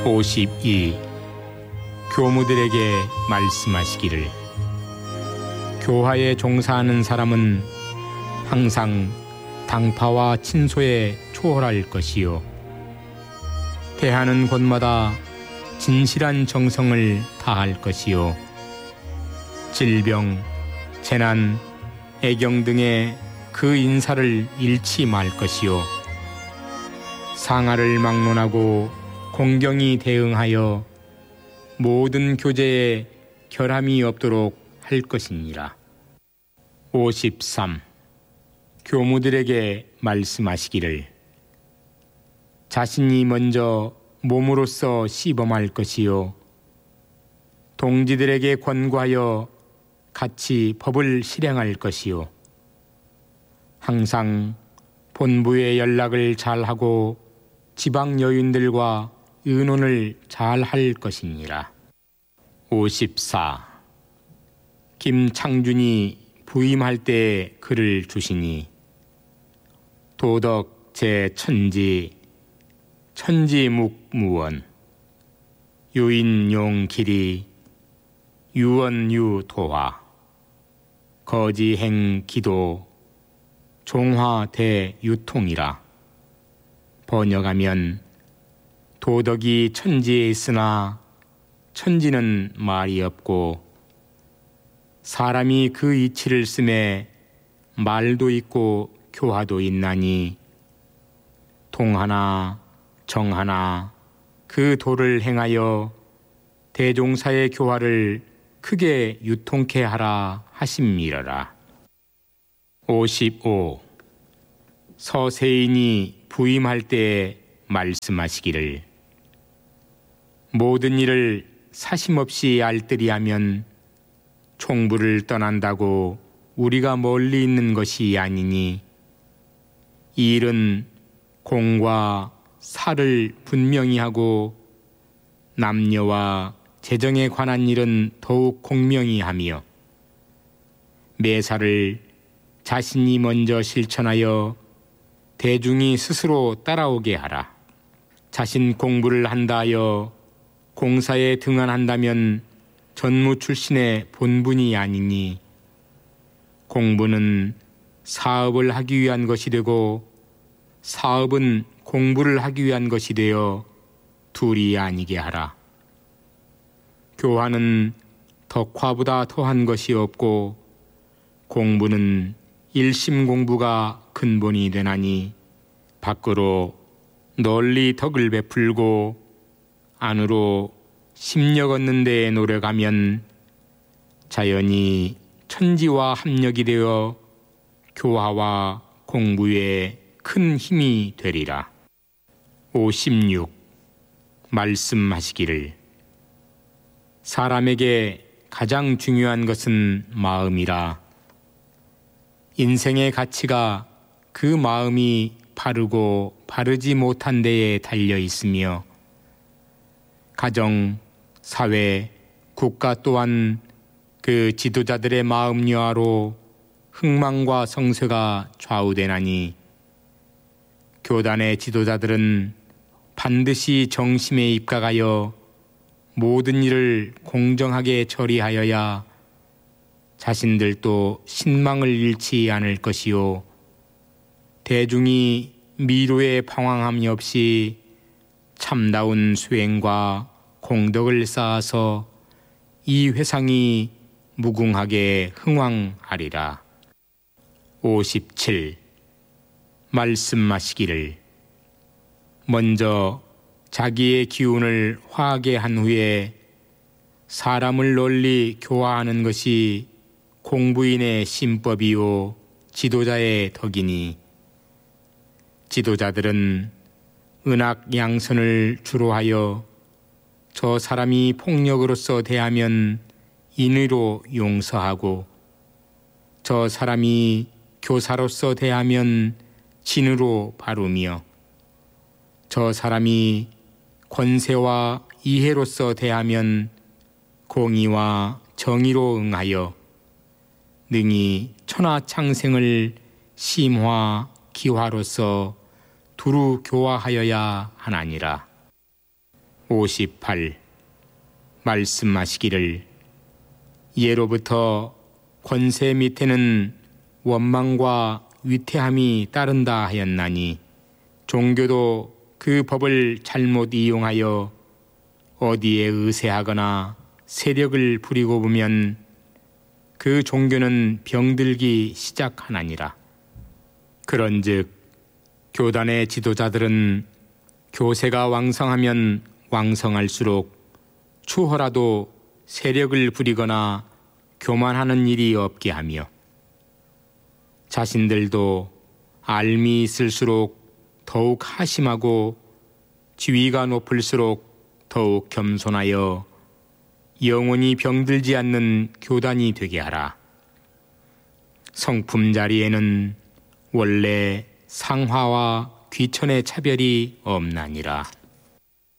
52. 교무들에게 말씀하시기를 교화에 종사하는 사람은 항상 당파와 친소에 초월할 것이요 대하는 곳마다 진실한 정성을 다할 것이요 질병, 재난, 애경 등의 그 인사를 잃지 말 것이요 상하를 막론하고 공경히 대응하여 모든 교제에 결함이 없도록 할 것이니라. 53. 교무들에게 말씀하시기를 자신이 먼저 몸으로써 시범할 것이요 동지들에게 권고하여 같이 법을 실행할 것이요 항상 본부에 연락을 잘하고 지방 여인들과 의논을 잘할 것이니라. 54. 김창준이 부임할 때 글을 주시니 도덕 제1지 천지묵무원 유인용길이 유원유도화 거지행기도 종화대유통이라. 번역하면 도덕이 천지에 있으나 천지는 말이 없고 사람이 그 이치를 쓰매 말도 있고 교화도 있나니 동하나 정하나 그 도를 행하여 대종사의 교화를 크게 유통케 하라 하심이러라. 55. 서세인이 부임할 때에 말씀하시기를 모든 일을 사심없이 알뜰히하면 총부를 떠난다고 우리가 멀리 있는 것이 아니니 이 일은 공과 사를 분명히 하고 남녀와 재정에 관한 일은 더욱 공명히 하며 매사를 자신이 먼저 실천하여 대중이 스스로 따라오게 하라. 자신 공부를 한다 하여 공사에 등한한다면 전무 출신의 본분이 아니니 공부는 사업을 하기 위한 것이 되고 사업은 공부를 하기 위한 것이 되어 둘이 아니게 하라. 교화는 덕화보다 더한 것이 없고 공부는 일심 공부가 근본이 되나니 밖으로 널리 덕을 베풀고 안으로 심력 얻는 데에 노력하면 자연히 천지와 합력이 되어 교화와 공부에 큰 힘이 되리라. 56. 말씀하시기를 사람에게 가장 중요한 것은 마음이라. 인생의 가치가 그 마음이 바르고 바르지 못한 데에 달려 있으며 가정, 사회, 국가 또한 그 지도자들의 마음 여하로 흥망과 성쇠가 좌우되나니 교단의 지도자들은 반드시 정심에 입각하여 모든 일을 공정하게 처리하여야 자신들도 신망을 잃지 않을 것이요 대중이 미로에 방황함이 없이 참다운 수행과 공덕을 쌓아서 이 회상이 무궁하게 흥왕하리라. 57. 말씀하시기를 먼저 자기의 기운을 화하게 한 후에 사람을 널리 교화하는 것이 공부인의 신법이요 지도자의 덕이니 지도자들은 은악 양선을 주로 하여 저 사람이 폭력으로서 대하면 인의로 용서하고 저 사람이 교사로서 대하면 진으로 바루며 저 사람이 권세와 이해로서 대하면 공의와 정의로 응하여 능히 천하창생을 심화, 기화로서 두루 교화하여야 하나니라. 58. 말씀하시기를 예로부터 권세 밑에는 원망과 위태함이 따른다 하였나니 종교도 그 법을 잘못 이용하여 어디에 의세하거나 세력을 부리고 보면 그 종교는 병들기 시작하나니라. 그런즉 교단의 지도자들은 교세가 왕성하면 왕성할수록 추호라도 세력을 부리거나 교만하는 일이 없게 하며 자신들도 알미 있을수록 더욱 하심하고 지위가 높을수록 더욱 겸손하여 영원히 병들지 않는 교단이 되게 하라. 성품 자리에는 원래 상화와 귀천의 차별이 없나니라.